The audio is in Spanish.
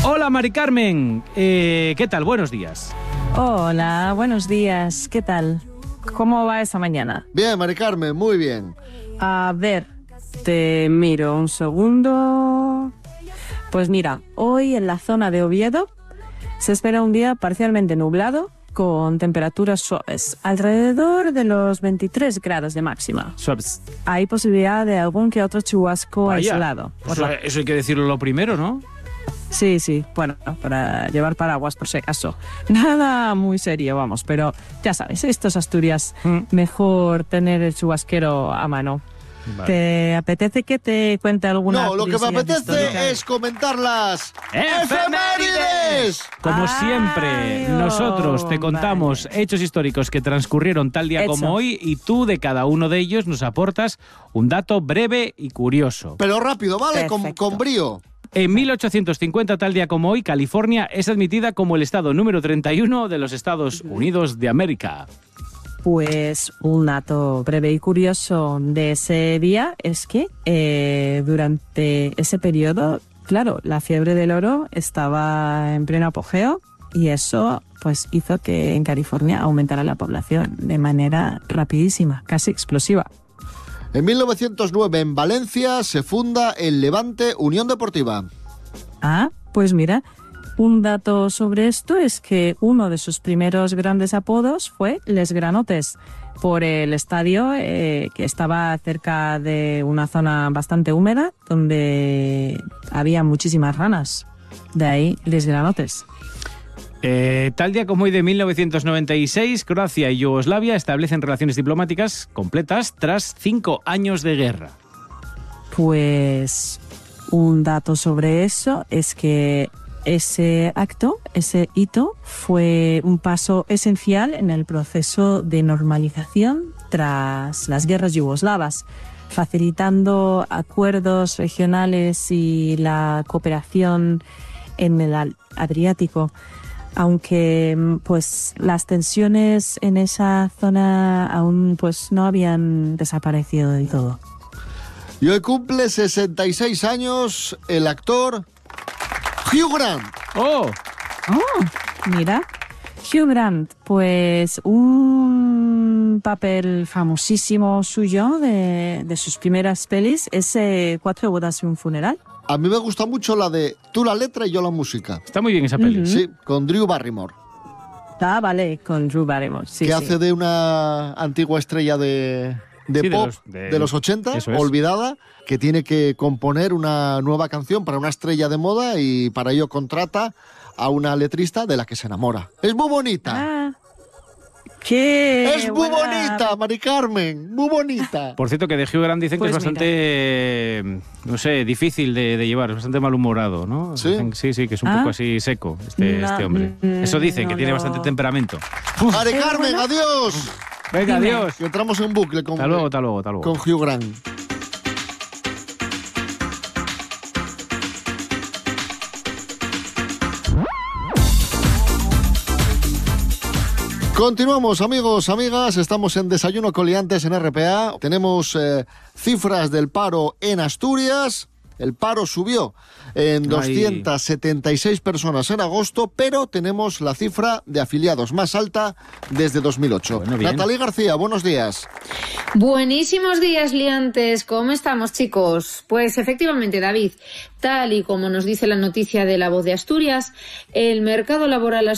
Hola, Mari Carmen. ¿Qué tal? Buenos días. Hola, buenos días. ¿Qué tal? ¿Cómo va esa mañana? Bien, Mari Carmen, muy bien. A ver, te miro un segundo. Pues mira, hoy en la zona de Oviedo se espera un día parcialmente nublado con temperaturas suaves, alrededor de los 23 grados de máxima. Suaves. Hay posibilidad de algún que otro chubasco Vaya. aislado. Eso hay que decirlo lo primero, ¿no? Sí, bueno, para llevar paraguas por si acaso. Nada muy serio, vamos, pero ya sabes, esto es Asturias, mejor tener el chubasquero a mano. Vale. ¿Te apetece que te cuente alguna No, lo que me curiosidad apetece histórica? es comentar las ¡Efemérides! Como siempre, Ay, nosotros te contamos hechos históricos que transcurrieron tal día Hecho. como hoy y tú de cada uno de ellos nos aportas un dato breve y curioso. Pero rápido, ¿vale? Perfecto. Con brío. En 1850, tal día como hoy, California es admitida como el estado número 31 de los Estados Unidos de América. Pues un dato breve y curioso de ese día es que durante ese periodo, claro, la fiebre del oro estaba en pleno apogeo y eso pues hizo que en California aumentara la población de manera rapidísima, casi explosiva. En 1909, en Valencia, se funda el Levante Unión Deportiva. Ah, pues mira, un dato sobre esto es que uno de sus primeros grandes apodos fue Les Granotes, por el estadio que estaba cerca de una zona bastante húmeda donde había muchísimas ranas. De ahí Les Granotes. Tal día como hoy de 1996, Croacia y Yugoslavia establecen relaciones diplomáticas completas tras 5 años de guerra. Pues un dato sobre eso es que ese acto, ese hito, fue un paso esencial en el proceso de normalización tras las guerras yugoslavas, facilitando acuerdos regionales y la cooperación en el Adriático. Aunque pues las tensiones en esa zona aún pues no habían desaparecido del todo. Y hoy cumple 66 años el actor Hugh Grant. ¡Oh! Oh, mira, Hugh Grant, pues un papel famosísimo suyo de sus primeras pelis es 4 bodas y un funeral. A mí me gusta mucho la de Tú la letra y yo la música. Está muy bien esa peli. Sí, con Drew Barrymore. Ah, vale, con Drew Barrymore, sí, que sí. hace de una antigua estrella de Sí, pop de los 80, eso es. olvidada, que tiene que componer una nueva canción para una estrella de moda y para ello contrata a una letrista de la que se enamora. Es muy bonita. Ah, qué Es muy buena. bonita, Mari Carmen, muy bonita. Por cierto, que de Hugh Grant dicen Pues que es bastante, no sé, difícil de llevar, es bastante malhumorado, ¿no? ¿Sí? Dicen que sí, que es un Ah. poco así seco este No, hombre. Eso dicen, que no tiene lo- bastante temperamento. Mari Carmen, adiós. Venga, Dime. adiós. Que entramos en bucle con, Hasta luego, hasta luego, hasta luego. con Hugh Grant. Continuamos, amigos, amigas, estamos en Desayuno Coliantes en RPA. Tenemos cifras del paro en Asturias. El paro subió en 276 personas en agosto, pero tenemos la cifra de afiliados más alta desde 2008. Bueno, bien. Natalí García, buenos días. Buenísimos días, liantes. ¿Cómo estamos, chicos? Pues efectivamente, David, tal y como nos dice la noticia de La Voz de Asturias, el mercado laboral